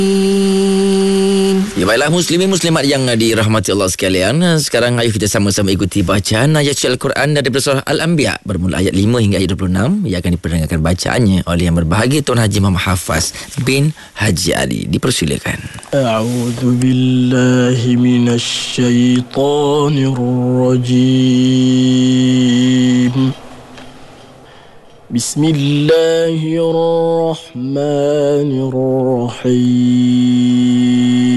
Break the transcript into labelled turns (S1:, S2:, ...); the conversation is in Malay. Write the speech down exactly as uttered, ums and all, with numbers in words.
S1: Ya, baiklah muslimin muslimat yang dirahmati Allah sekalian. Sekarang ayo kita sama-sama ikuti bacaan ayat Al-Quran dari surah Al-Anbiya bermula ayat lima hingga ayat dua puluh enam yang akan diperdengarkan bacaannya oleh yang berbahagia Tuan Haji Muhammad Hafaz bin Haji Ali. Dipersilakan.
S2: A'udzu billahi minasy syaithanir rajim. Bismillahirrahmanirrahim.